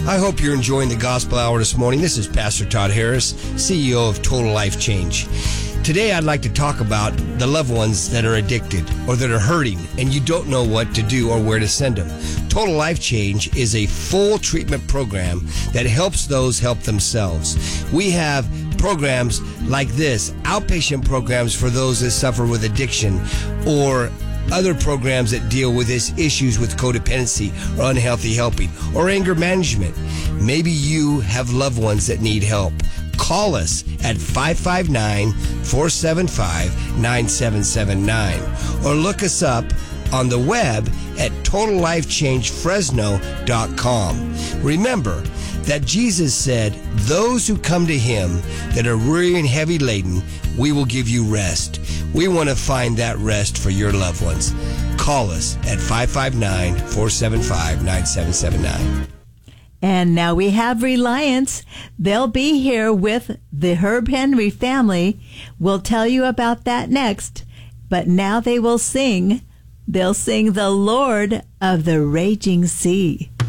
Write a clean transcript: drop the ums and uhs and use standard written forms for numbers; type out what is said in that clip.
I hope you're enjoying the Gospel Hour this morning. This is Pastor Todd Harris, CEO of Total Life Change. Today, I'd like to talk about the loved ones that are addicted or that are hurting and you don't know what to do or where to send them. Total Life Change is a full treatment program that helps those help themselves. We have programs like this, outpatient programs for those that suffer with addiction, or other programs that deal with these issues with codependency or unhealthy helping or anger management. Maybe you have loved ones that need help. Call us at 559-475-9779 or look us up on the web at totallifechangefresno.com. Remember that Jesus said, those who come to him that are weary and heavy laden, we will give you rest. We want to find that rest for your loved ones. Call us at 559-475-9779. And now we have Reliance. They'll be here with the Herb Henry family. We'll tell you about that next. But now they will sing. They'll sing the Lord of the Raging Sea.